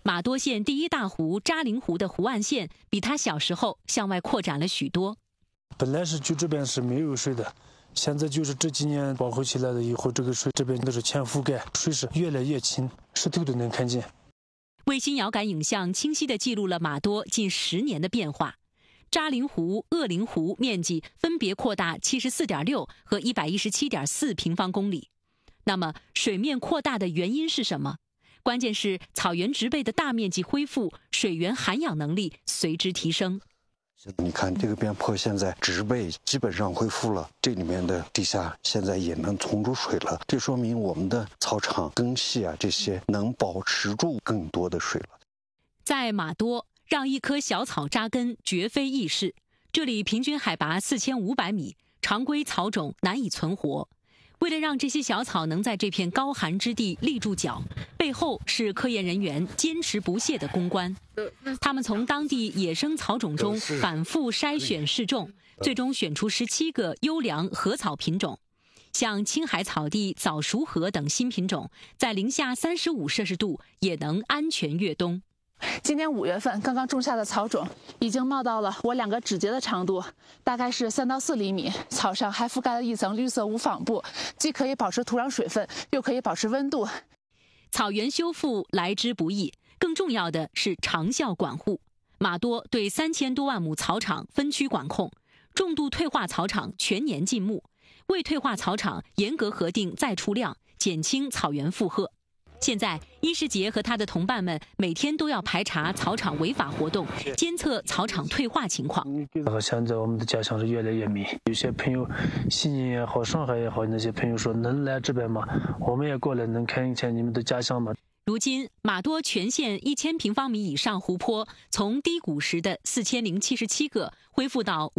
玛多县第一大湖扎陵湖的湖岸线比它小时候向外扩展了许多。 本来是就这边是没有水的，现在就是这几年保护起来了以后，这个水这边都是全覆盖，水是越来越清，石头都能看见。 卫星遥感影像清晰地记录了玛多近10年的变化。扎陵湖、鄂陵湖面积分别扩大74.6和117.4平方公里。那么，水面扩大的原因是什么？关键是草原植被的大面积恢复，水源涵养能力随之提升。 你看这个边坡，现在植被基本上恢复了，这里面的地下现在也能冲出水了，这说明我们的草场、根系这些能保持住更多的水了。 在玛多，让一棵小草扎根绝非易事。这里平均海拔4500米，常规草种难以存活。为了让这些小草能在这片高寒之地立住脚，背后是科研人员坚持不懈的攻关。他们从当地野生草种中反复筛选试种，最终选出17个优良禾草品种。像青海草地早熟禾等新品种，在零下35摄氏度也能安全越冬。 今年5月份刚刚种下的草种已经冒到了我2个指节的长度，大概是3到4厘米。草上还覆盖了一层绿色无纺布，既可以保持土壤水分，又可以保持温度。 草原修复来之不易，更重要的是长效管护。玛多对3000多万亩草场分区管控，重度退化草场全年禁牧，未退化草场严格核定再出量，减轻草原负荷。现在，伊世杰和他的同伴们每天都要排查草场违法活动，监测草场退化情况。 现在我们的家乡是越来越美，有些朋友，西宁也好，上海也好，那些朋友说能来这边吗？我们也过来，能看一看你们的家乡吗？ 如今，玛多全县1000平方米以上湖泊从低谷时的4077个恢复到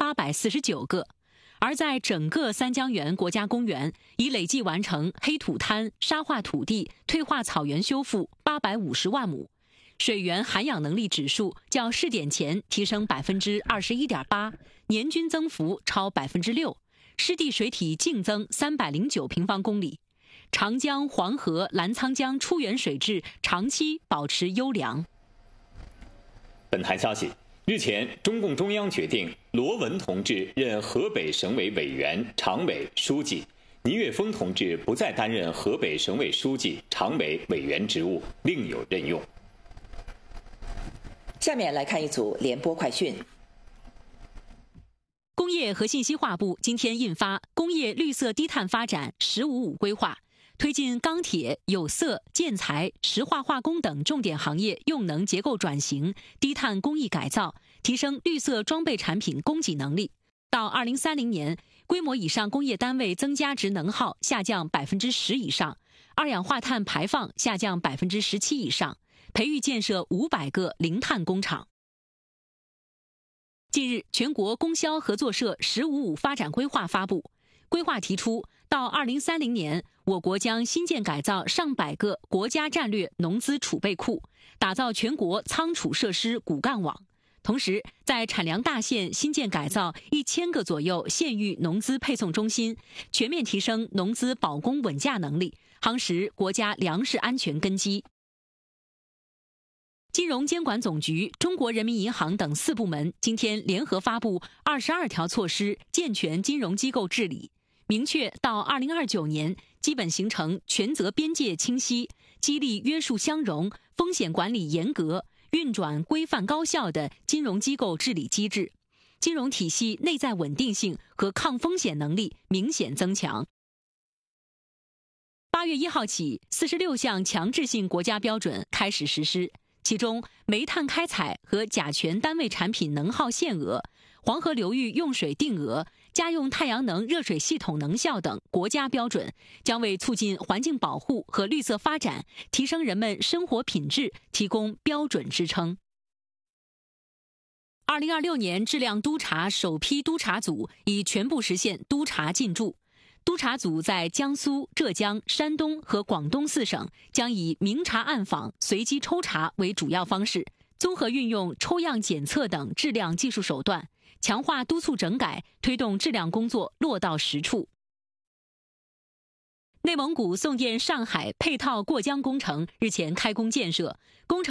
5849个。而在整个三江源国家公园，已累计完成黑土滩、沙化土地、退化草原修复850万亩，水源涵养能力指数较试点前提升21.8%，年均增幅超6%，湿地水体净增309平方公里，长江、黄河、澜沧江出源水质长期保持优良。 本台消息。日前，中共中央决定罗文同志任河北省委委员、常委、书记，倪岳峰同志不再担任河北省委书记、常委、委员职务，另有任用。 下面来看一组联播快讯。 工业和信息化部今天印发《工业绿色低碳发展“十五五”规划》，推进钢铁、有色、建材、石化化工等重点行业用能结构转型、低碳工艺改造，提升绿色装备产品供给能力。到2030年，规模以上工业单位增加值能耗下降10%以上，二氧化碳排放下降17%以上，培育建设500个零碳工厂。近日，全国供销合作社“十五五”发展规划发布，规划提出，到2030年，我国将新建改造上百个国家战略农资储备库，打造全国仓储设施骨干网。同时，在产粮大县新建改造1000个左右县域农资配送中心，全面提升农资保供稳价能力，夯实国家粮食安全根基。金融监管总局、中国人民银行等4部门今天联合发布22条措施，健全金融机构治理，明确到2029年基本形成权责边界清晰、激励约束相容、风险管理严格、运转规范高效的金融机构治理机制，金融体系内在稳定性和抗风险能力明显增强。8月1号起，46项强制性国家标准开始实施。其中，煤炭开采和甲醛单位产品能耗限额、黄河流域用水定额、家用太阳能热水系统能效等国家标准，将为促进环境保护和绿色发展、提升人们生活品质提供标准支撑。2026年质量督查首批督查组已全部实现督查进驻。督查组在江苏、浙江、山东和广东4省将以明察暗访、随机抽查为主要方式，综合运用抽样检测等质量技术手段，强化督促整改，推动质量工作落到实处。内蒙古送电上海配套过江工程日前开工建设，工程